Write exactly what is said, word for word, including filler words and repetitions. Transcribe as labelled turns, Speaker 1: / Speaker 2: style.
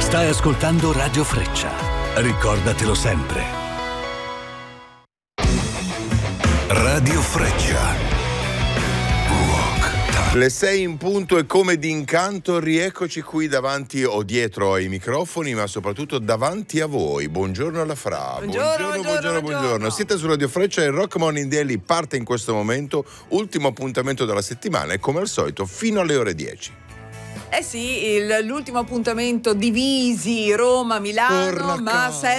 Speaker 1: Stai ascoltando Radio Freccia. Ricordatelo sempre. Radio Freccia.
Speaker 2: Le sei in punto e come d'incanto rieccoci qui davanti o dietro ai microfoni, ma soprattutto davanti a voi. Buongiorno alla Fra.
Speaker 3: Buongiorno,
Speaker 2: buongiorno,
Speaker 3: buongiorno,
Speaker 2: buongiorno,
Speaker 3: buongiorno.
Speaker 2: buongiorno. Siete su Radio Freccia e il Rock Morning Daily parte in questo momento, ultimo appuntamento della settimana e come al solito fino alle ore dieci.
Speaker 3: Eh sì, il, l'ultimo appuntamento divisi Roma-Milano,
Speaker 2: Torna
Speaker 3: ma
Speaker 2: a
Speaker 3: se